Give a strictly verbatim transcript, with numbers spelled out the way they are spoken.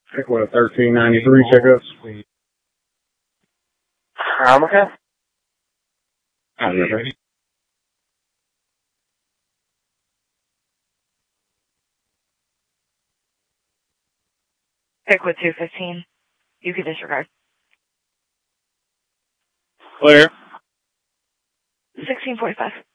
Pick what, a thirteen ninety-three pickup? Um, okay. I'm ready. Pick with two fifteen. You can disregard. Clear. sixteen forty-five.